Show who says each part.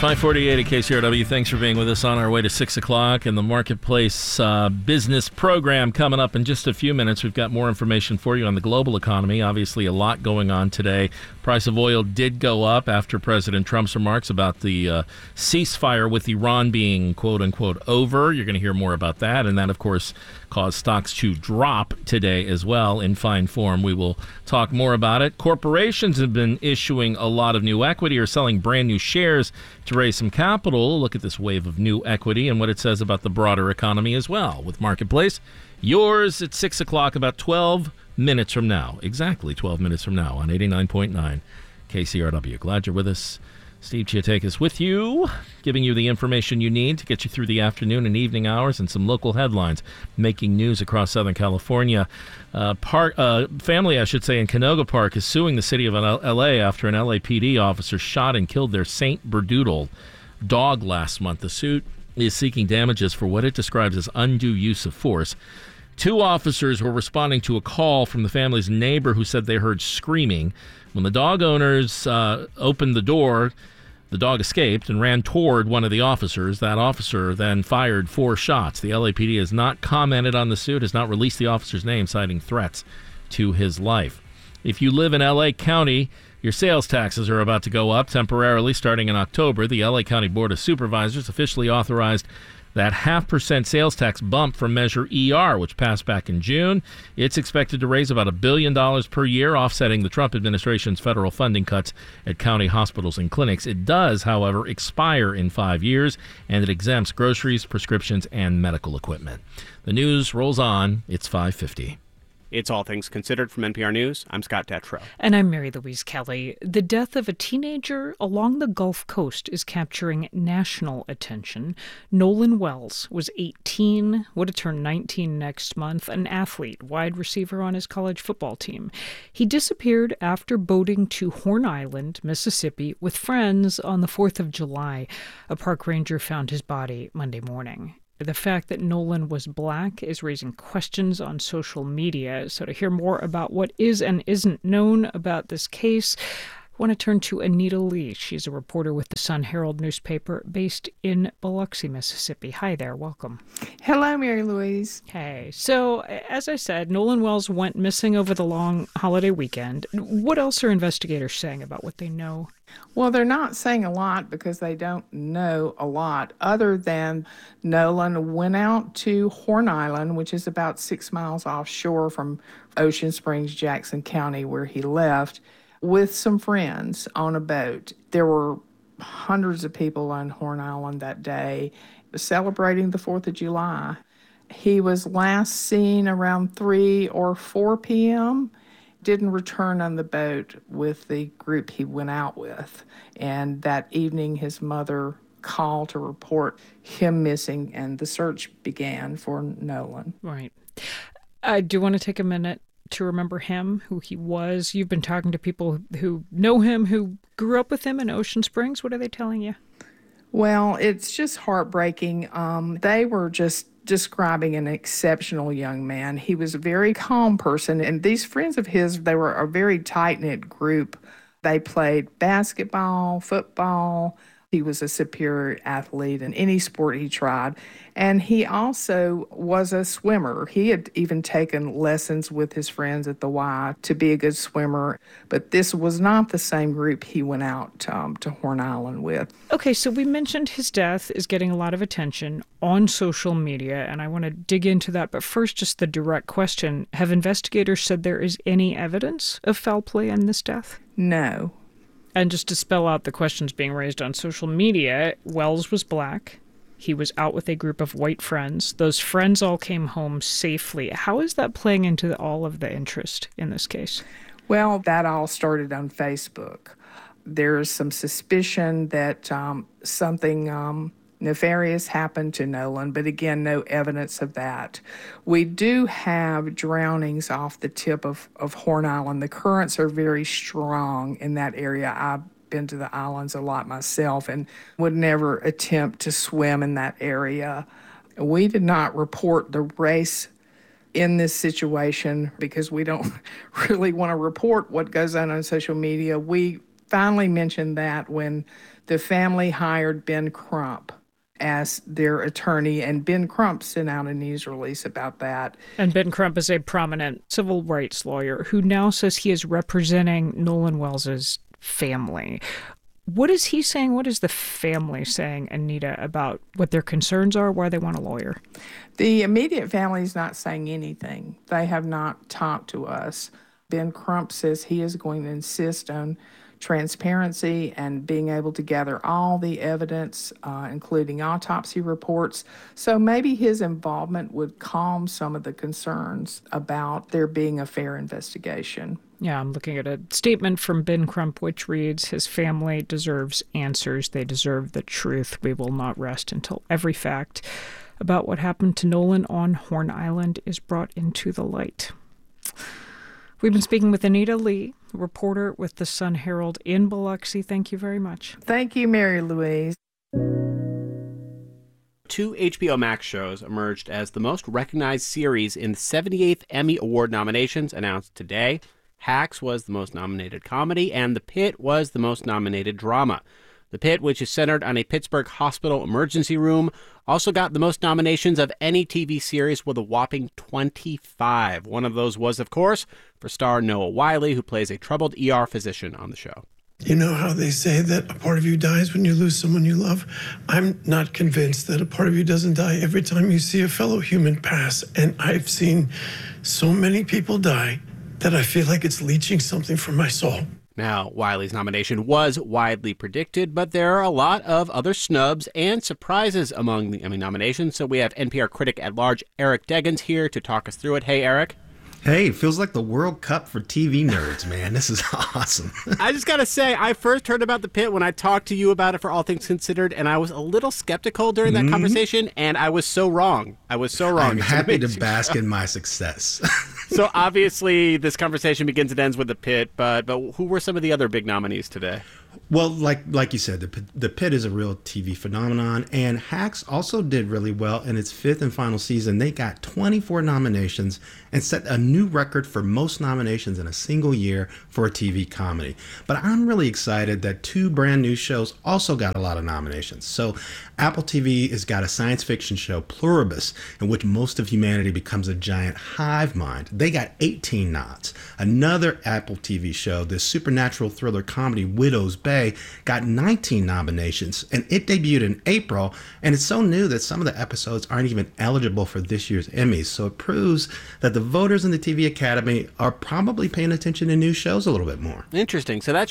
Speaker 1: 548 at KCRW. Thanks for being with us on our way to 6 o'clock. And the Marketplace business program coming up in just a few minutes. We've got more information for you on the global economy. Obviously, a lot going on today. Price of oil did go up after President Trump's remarks about the ceasefire with Iran being, quote-unquote, over. You're going to hear more about that. And that, of course, caused stocks to drop today as well in fine form. We will talk more about it. Corporations have been issuing a lot of new equity or selling brand new shares to raise some capital. Look at this wave of new equity and what it says about the broader economy as well. With Marketplace, yours at 6 o'clock, about 12 minutes from now. Exactly 12 minutes from now on 89.9 KCRW. Glad you're with us. Steve Chiatakis with you, giving you the information you need to get you through the afternoon and evening hours and some local headlines making news across Southern California. Family, I should say, in Canoga Park is suing the city of L.A. after an LAPD officer shot and killed their Saint Berdoodle dog last month. The suit is seeking damages for what it describes as undue use of force. Two officers were responding to a call from the family's neighbor who said they heard screaming. When the dog owners opened the door, the dog escaped and ran toward one of the officers. That officer then fired 4 shots. The LAPD has not commented on the suit, has not released the officer's name, citing threats to his life. If you live in L.A. County, your sales taxes are about to go up temporarily starting in October. The L.A. County Board of Supervisors officially authorized that 0.5% sales tax bump from Measure ER, which passed back in June. It's expected to raise about $1 billion per year, offsetting the Trump administration's federal funding cuts at county hospitals and clinics. It does, however, expire in 5 years, and it exempts groceries, prescriptions, and medical equipment. The news rolls on. It's 5:50.
Speaker 2: It's All Things Considered from NPR News. I'm Scott Detrow.
Speaker 3: And I'm Mary Louise Kelly. The death of a teenager along the Gulf Coast is capturing national attention. Nolan Wells was 18, would have turned 19 next month, an athlete, wide receiver on his college football team. He disappeared after boating to Horn Island, Mississippi, with friends on the 4th of July. A park ranger found his body Monday morning. The fact that Nolan was black is raising questions on social media. So to hear more about what is and isn't known about this case, I want to turn to Anita Lee. She's a reporter with the Sun-Herald newspaper based in Biloxi, Mississippi. Hi there. Welcome.
Speaker 4: Hello, Mary Louise.
Speaker 3: Hey. So, as I said, Nolan Wells went missing over the long holiday weekend. What else are investigators saying about what they know?
Speaker 4: Well, they're not saying a lot because they don't know a lot other than Nolan went out to Horn Island, which is about 6 miles offshore from Ocean Springs, Jackson County, where he left, with some friends on a boat. There were hundreds of people on Horn Island that day celebrating the 4th of July. He was last seen around 3 or 4 p.m., didn't return on the boat with the group he went out with. And that evening, his mother called to report him missing, and the search began for Nolan.
Speaker 3: Right. I do want to take a minute to remember him, who he was. You've been talking to people who know him, who grew up with him in Ocean Springs. What are they telling you?
Speaker 4: Well, it's just heartbreaking. They were just describing an exceptional young man. He was a very calm person, and these friends of his, they were a very tight-knit group. They played basketball, football. He was a superior athlete in any sport he tried. And he also was a swimmer. He had even taken lessons with his friends at the Y to be a good swimmer. But this was not the same group he went out to Horn Island with.
Speaker 3: Okay, so we mentioned his death is getting a lot of attention on social media, and I want to dig into that. But first, just the direct question. Have investigators said there is any evidence of foul play in this death?
Speaker 4: No.
Speaker 3: And just to spell out the questions being raised on social media, Wells was black. He was out with a group of white friends. Those friends all came home safely. How is that playing into all of the interest in this case?
Speaker 4: Well, that all started on Facebook. There's some suspicion that something nefarious happened to Nolan, but again, no evidence of that. We do have drownings off the tip of Horn Island. The currents are very strong in that area. I've been to the islands a lot myself and would never attempt to swim in that area. We did not report the race in this situation because we don't really want to report what goes on social media. We finally mentioned that when the family hired Ben Crump as their attorney, and Ben Crump sent out a news release about that.
Speaker 3: And Ben Crump is a prominent civil rights lawyer who now says he is representing Nolan Wells's family. What is he saying? What is the family saying, Anita, about what their concerns are, why they want a lawyer?
Speaker 4: The immediate family is not saying anything. They have not talked to us. Ben Crump says he is going to insist on transparency and being able to gather all the evidence, including autopsy reports. So maybe his involvement would calm some of the concerns about there being a fair investigation.
Speaker 3: Yeah, I'm looking at a statement from Ben Crump, which reads, "His family deserves answers. They deserve the truth. We will not rest until every fact about what happened to Nolan on Horn Island is brought into the light." We've been speaking with Anita Lee, reporter with the Sun-Herald in Biloxi. Thank you very much.
Speaker 4: Thank you, Mary Louise.
Speaker 2: 2 HBO Max shows emerged as the most recognized series in the 78th Emmy Award nominations announced today. Hacks was the most nominated comedy, and The Pit was the most nominated drama. The Pit, which is centered on a Pittsburgh hospital emergency room, also got the most nominations of any TV series with a whopping 25. One of those was, of course, for star Noah Wyle, who plays a troubled ER physician on the show.
Speaker 5: You know how they say that a part of you dies when you lose someone you love? I'm not convinced that a part of you doesn't die every time you see a fellow human pass. And I've seen so many people die that I feel like it's leeching something from my soul.
Speaker 2: Now, Wiley's nomination was widely predicted, but there are a lot of other snubs and surprises among the Emmy nominations. So we have NPR critic at large Eric Deggans here to talk us through it. Hey, Eric.
Speaker 6: Hey, it feels like the World Cup for TV nerds, man. This is awesome.
Speaker 2: I just got to say, I first heard about The Pit when I talked to you about it for All Things Considered, and I was a little skeptical during that conversation, and I was so wrong.
Speaker 6: I'm happy to bask in my success.
Speaker 2: So obviously, this conversation begins and ends with The Pit, but who were some of the other big nominees today?
Speaker 6: Well, like you said, the Pit is a real TV phenomenon, and Hacks also did really well in its 5th and final season. They got 24 nominations and set a new record for most nominations in a single year for a TV comedy. But I'm really excited that 2 brand new shows also got a lot of nominations. So Apple TV has got a science fiction show, Pluribus, in which most of humanity becomes a giant hive mind. They got 18 nods. Another Apple TV show, the supernatural thriller comedy Widow's Bay, got 19 nominations, and it debuted in April, and it's so new that some of the episodes aren't even eligible for this year's Emmys. So it proves that the voters in the TV Academy are probably paying attention to new shows a little bit more.
Speaker 2: Interesting. So that